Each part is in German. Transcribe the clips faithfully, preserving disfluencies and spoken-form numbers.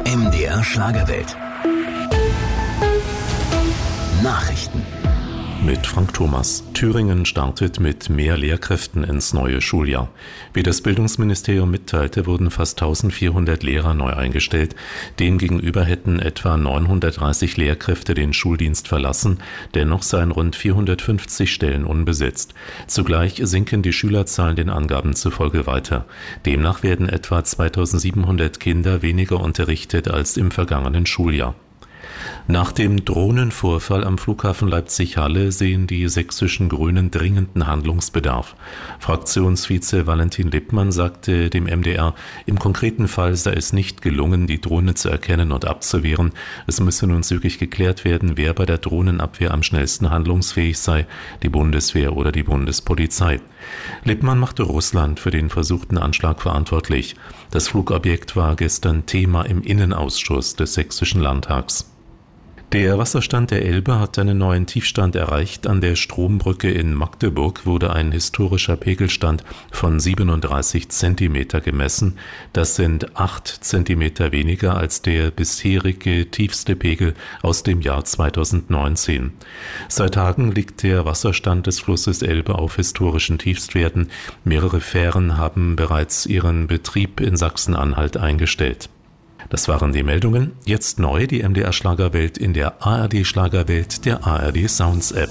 M D R Schlagerwelt. Nachrichten. Mit Frank Thomas. Thüringen startet mit mehr Lehrkräften ins neue Schuljahr. Wie das Bildungsministerium mitteilte, wurden fast eintausendvierhundert Lehrer neu eingestellt. Demgegenüber hätten etwa neunhundertdreißig Lehrkräfte den Schuldienst verlassen. Dennoch seien rund vierhundertfünfzig Stellen unbesetzt. Zugleich sinken die Schülerzahlen den Angaben zufolge weiter. Demnach werden etwa zweitausendsiebenhundert Kinder weniger unterrichtet als im vergangenen Schuljahr. Nach dem Drohnenvorfall am Flughafen Leipzig-Halle sehen die sächsischen Grünen dringenden Handlungsbedarf. Fraktionsvize Valentin Lippmann sagte dem M D R, im konkreten Fall sei es nicht gelungen, die Drohne zu erkennen und abzuwehren. Es müsse nun zügig geklärt werden, wer bei der Drohnenabwehr am schnellsten handlungsfähig sei, die Bundeswehr oder die Bundespolizei. Lippmann machte Russland für den versuchten Anschlag verantwortlich. Das Flugobjekt war gestern Thema im Innenausschuss des Sächsischen Landtags. Der Wasserstand der Elbe hat einen neuen Tiefstand erreicht. An der Strombrücke in Magdeburg wurde ein historischer Pegelstand von siebenunddreißig Zentimeter gemessen. Das sind acht Zentimeter weniger als der bisherige tiefste Pegel aus dem Jahr zweitausendneunzehn. Seit Tagen liegt der Wasserstand des Flusses Elbe auf historischen Tiefstwerten. Mehrere Fähren haben bereits ihren Betrieb in Sachsen-Anhalt eingestellt. Das waren die Meldungen. Jetzt neu die M D R Schlagerwelt in der A R D Schlagerwelt, der A R D Sounds App.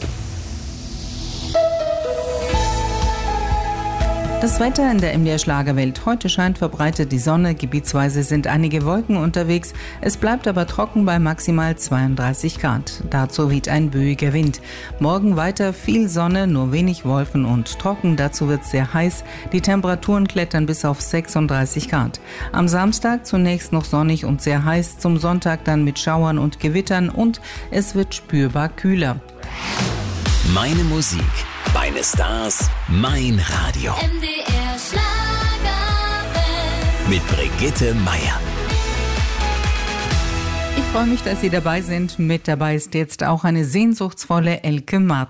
Das Wetter in der M D R Schlagerwelt. Heute scheint verbreitet die Sonne, gebietsweise sind einige Wolken unterwegs. Es bleibt aber trocken bei maximal zweiunddreißig Grad. Dazu weht ein böiger Wind. Morgen weiter viel Sonne, nur wenig Wolken und trocken. Dazu wird es sehr heiß. Die Temperaturen klettern bis auf sechsunddreißig Grad. Am Samstag zunächst noch sonnig und sehr heiß. Zum Sonntag dann mit Schauern und Gewittern und es wird spürbar kühler. Meine Musik, meine Stars, mein Radio. M D R Schlagerwelt. Mit Brigitte Meier. Ich freue mich, dass Sie dabei sind. Mit dabei ist jetzt auch eine sehnsuchtsvolle Elke Martin.